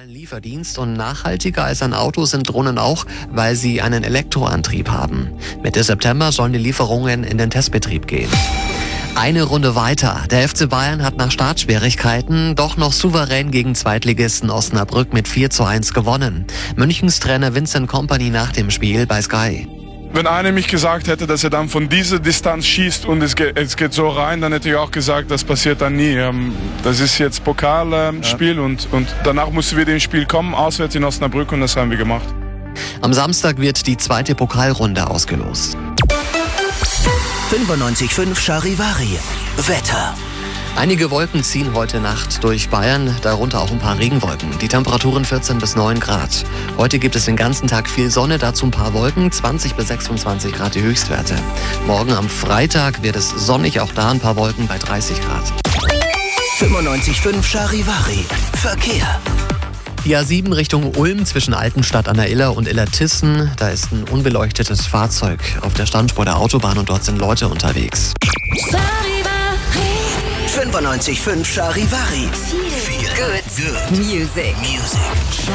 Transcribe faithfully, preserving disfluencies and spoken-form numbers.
digitalen Lieferdienst und nachhaltiger als ein Auto sind Drohnen auch, weil sie einen Elektroantrieb haben. Mitte September sollen die Lieferungen in den Testbetrieb gehen. Eine Runde weiter. Der F C Bayern hat nach Startschwierigkeiten doch noch souverän gegen Zweitligisten Osnabrück mit vier zu eins gewonnen. Münchens Trainer Vincent Kompany nach dem Spiel bei Sky. Wenn einer mich gesagt hätte, dass er dann von dieser Distanz schießt und es geht, es geht so rein, dann hätte ich auch gesagt, das passiert dann nie. Das ist jetzt Pokalspiel ja. und, und danach mussten wir ins Spiel kommen, auswärts in Osnabrück, und das haben wir gemacht. Am Samstag wird die zweite Pokalrunde ausgelost. fünfundneunzig Komma fünf Charivari. Wetter. Einige Wolken ziehen heute Nacht durch Bayern, darunter auch ein paar Regenwolken. Die Temperaturen vierzehn bis neun Grad. Heute gibt es den ganzen Tag viel Sonne, dazu ein paar Wolken, zwanzig bis sechsundzwanzig Grad die Höchstwerte. Morgen am Freitag wird es sonnig, auch da ein paar Wolken bei dreißig Grad. fünfundneunzig Komma fünf Charivari. Verkehr. Die A sieben Richtung Ulm zwischen Altenstadt an der Iller und Illertissen. Da ist ein unbeleuctetes Fahrzeug auf der Standspur der Autobahn und dort sind Leute unterwegs. fünfundneunzig Komma fünf Charivari. Feel good. Good. Music. Music.